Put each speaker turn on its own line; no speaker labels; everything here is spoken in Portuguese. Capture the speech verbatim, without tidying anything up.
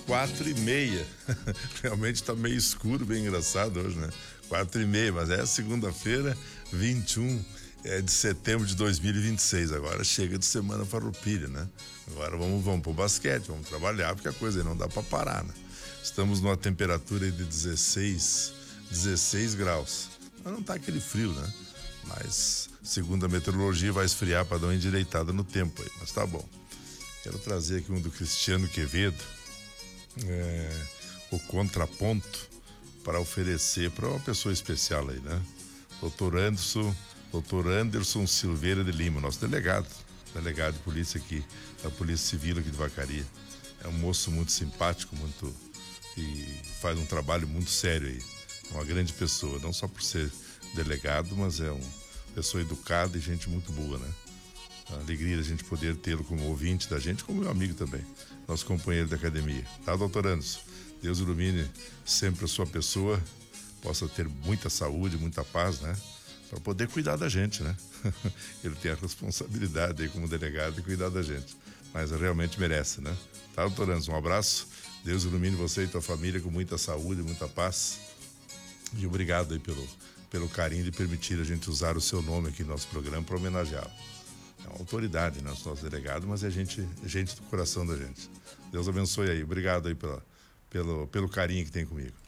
quatro e meia. Realmente tá meio escuro, bem engraçado hoje, né? Quatro e meia, mas é segunda-feira, vinte e um é, de setembro de dois mil e vinte e seis. Agora chega de semana farroupilha, né? Agora vamos, vamos pro basquete, vamos trabalhar, porque a coisa aí não dá pra parar, né? Estamos numa temperatura de dezesseis, dezesseis graus. Mas não tá aquele frio, né? Mas, segundo a meteorologia, vai esfriar para dar uma endireitada no tempo aí, mas tá bom. Quero trazer aqui um do Cristiano Quevedo, é, o contraponto, para oferecer para uma pessoa especial aí, né? Doutor Anderson, doutor Anderson Silveira de Lima, nosso delegado, delegado de polícia aqui, da Polícia Civil aqui de Vacaria. É um moço muito simpático, muito, e faz um trabalho muito sério aí. É uma grande pessoa, não só por ser delegado, mas é uma pessoa educada e gente muito boa, né? A alegria da gente poder tê-lo como ouvinte da gente, como meu amigo também, nosso companheiro de academia. Tá, doutor Anderson? Deus ilumine sempre a sua pessoa, possa ter muita saúde, muita paz, né? Para poder cuidar da gente, né? Ele tem a responsabilidade aí como delegado de cuidar da gente, mas realmente merece, né? Tá, doutor Anderson? Um abraço, Deus ilumine você e tua família com muita saúde, muita paz, e obrigado aí pelo, pelo carinho de permitir a gente usar o seu nome aqui no nosso programa para homenageá-lo. É uma autoridade, né? Nosso delegado, mas é gente, gente do coração da gente. Deus abençoe aí. Obrigado aí pela, pelo, pelo carinho que tem comigo.